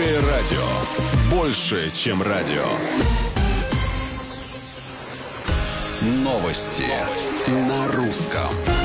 Русское радио. Больше, чем радио. Новости на русском.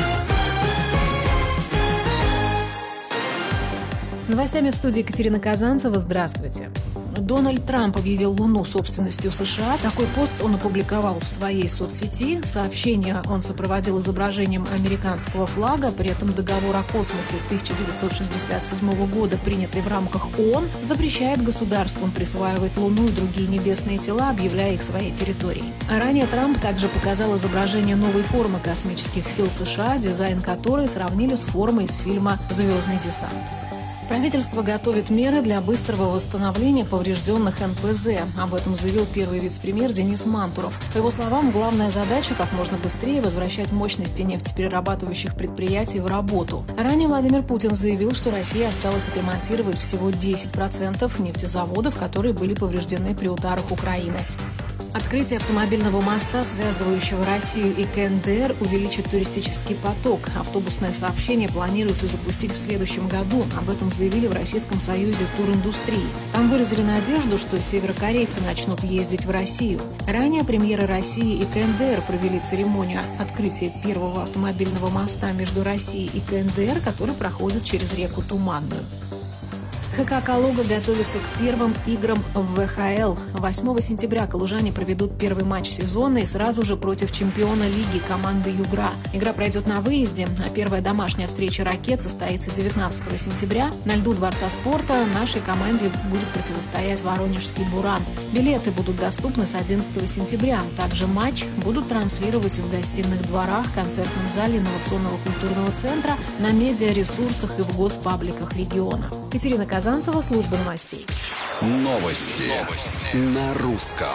С новостями в студии Екатерина Казанцева. Здравствуйте. Дональд Трамп объявил Луну собственностью США. Такой пост он опубликовал в своей соцсети. Сообщение он сопроводил изображением американского флага. При этом договор о космосе 1967 года, принятый в рамках ООН, запрещает государствам присваивать Луну и другие небесные тела, объявляя их своей территорией. А ранее Трамп также показал изображение новой формы космических сил США, дизайн которой сравнили с формой из фильма «Звездный десант». Правительство готовит меры для быстрого восстановления поврежденных НПЗ. Об этом заявил первый вице-премьер Денис Мантуров. По его словам, главная задача – как можно быстрее возвращать мощности нефтеперерабатывающих предприятий в работу. Ранее Владимир Путин заявил, что России осталось отремонтировать всего 10% нефтезаводов, которые были повреждены при ударах Украины. Открытие автомобильного моста, связывающего Россию и КНДР, увеличит туристический поток. Автобусное сообщение планируется запустить в следующем году. Об этом заявили в Российском союзе туриндустрии. Там выразили надежду, что северокорейцы начнут ездить в Россию. Ранее премьеры России и КНДР провели церемонию открытия первого автомобильного моста между Россией и КНДР, который проходит через реку Туманную. ХК «Калуга» готовится к первым играм в ВХЛ. 8 сентября калужане проведут первый матч сезона и сразу же против чемпиона лиги команды «Югра». Игра пройдет на выезде, а первая домашняя встреча «Ракет» состоится 19 сентября. На льду Дворца спорта нашей команде будет противостоять воронежский «Буран». Билеты будут доступны с 11 сентября. Также матч будут транслировать в гостиных дворах, концертном зале инновационного культурного центра, на медиаресурсах и в госпабликах региона. Екатерина Казанцева, служба новостей. Новости на русском.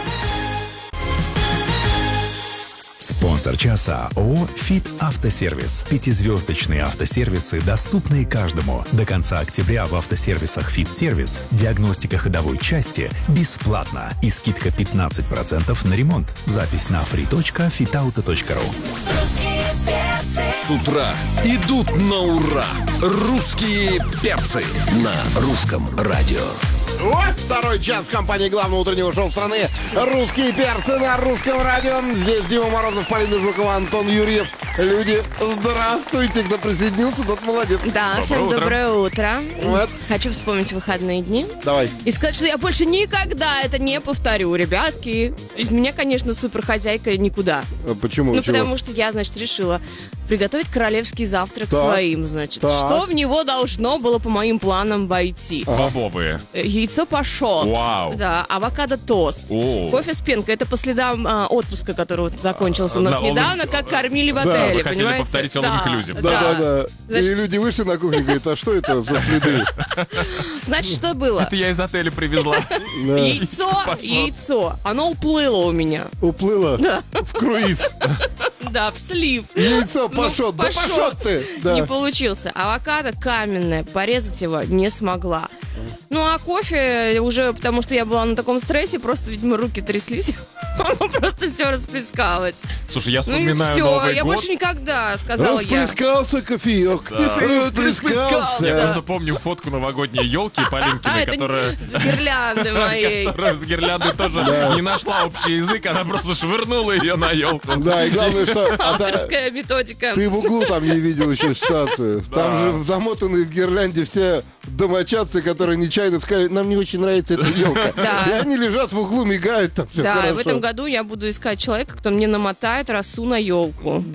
Спонсор часа ООО «ФИТ Автосервис». 5-звездочные автосервисы, доступные каждому. До конца октября в автосервисах «ФИТ Сервис» диагностика ходовой части бесплатна и скидка 15% на ремонт. Запись на free.fitauto.ru. С утра идут на ура. Русские перцы на русском радио. Вот второй час в компании главного утреннего шоу страны «Русские перцы» на русском радио. Здесь Дима Морозов, Полина Жукова, Антон Юрьев. Люди, здравствуйте. Кто присоединился, тот молодец. Да, всем доброе утро. Вот. Хочу вспомнить выходные дни. Давай. И сказать, что я больше никогда это не повторю, ребятки. Из меня, конечно, суперхозяйка никуда. Почему? Ну, Чего? потому что я, значит, решила приготовить королевский завтрак Так. своим, значит. Так. Что в него должно было по моим планам войти? Бобовые. Яйцо пашот. Вау. Да, авокадо-тост. О. Кофе с пенкой. Это по следам отпуска, который вот закончился у нас Да, недавно, как кормили в Да. отеле, Вы хотели понимаете? повторить all inclusive. Да. Значит- И люди вышли на кухню и говорят, а что это за следы? Значит, что было? Это я из отеля привезла. Да. Яйцо. Оно уплыло у меня. Уплыло в круиз. Да, в слив. Яйцо пашот. Да пашот. пашот ты. Да. Не получился. Авокадо каменное, порезать его не смогла. Ну, а кофе уже, потому что я была на таком стрессе, просто, видимо, руки тряслись. Оно просто все расплескалось. Слушай, я Ну и вспоминаю все, Новый я год. больше никогда, сказала я. Расплескался кофеек. Я Расплескался. просто помню фотку новогодней елки Полинкиной, Это которая... с гирлянды моей. Которая с гирляндой тоже не нашла общий язык, она просто швырнула ее на елку. Да, и главное, что Авторская методика. ты в углу там не видел еще ситуацию. Там же замотаны в гирлянде все домочадцы, которые нечаянно сказали, нам не очень нравится эта елка. Да. И они лежат в углу, мигают там, все Да, хорошо. и в этом году я буду искать человека, кто мне намотает росу на елку.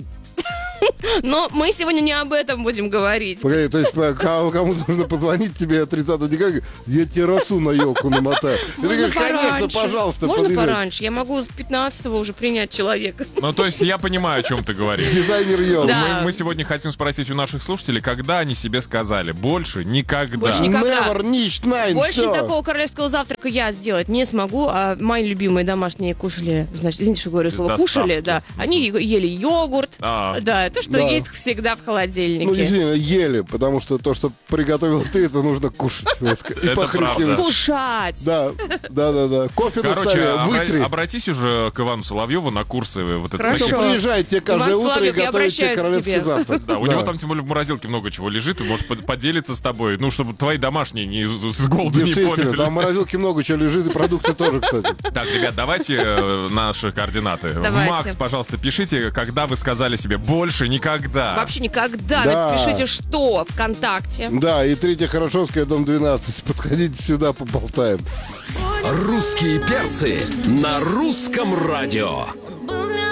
Но мы сегодня не об этом будем говорить. Погоди, то есть кому нужно позвонить тебе 30 декабря, я тебе росу на елку намотаю. И ты говоришь, конечно, пораньше. пожалуйста, Можно подъезжай. пораньше? Я могу с 15-го уже принять человека. Ну, то есть я понимаю, о чем ты говоришь. Дизайнер елки. Да. Мы сегодня хотим спросить у наших слушателей, когда они себе сказали больше никогда. Больше никогда. Never, nicht, nein, Больше всё. такого королевского завтрака я сделать не смогу. А мои любимые домашние кушали, значит, извините, что говорю слово Доставки. кушали, да. Они ели йогурт. А. Да, это ж что Да. есть всегда в холодильнике. Ну, действительно, ели, потому что то, что приготовил ты, это нужно кушать. И Это похрустивать. правда. Кушать. Да. Кофе на Короче, столе, вытри. обратись уже к Ивану Соловьеву на курсы вот это. Хорошо. Что, приезжайте каждое Иван утро и Соловьев, я готовите обращаюсь к королевский тебе. завтрак. Да, у него там, тем более, в морозилке много чего лежит, и может поделиться с тобой. Ну, чтобы твои домашние с голоду не Действительно, померли. там в морозилке много чего лежит, и продукты тоже, кстати. Так, ребят, давайте наши координаты. Давайте. Макс, пожалуйста, пишите, когда вы сказали себе «больше никогда». Вообще никогда. Да. Напишите, что ВКонтакте. Да, и 3 Хорошевская, дом 12. Подходите сюда, поболтаем. Русские перцы на русском радио.